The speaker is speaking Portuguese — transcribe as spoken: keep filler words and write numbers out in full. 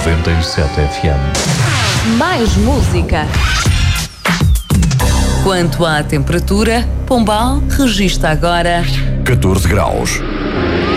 noventa e sete F M. Mais música. Quanto à temperatura, Pombal registra agora catorze graus.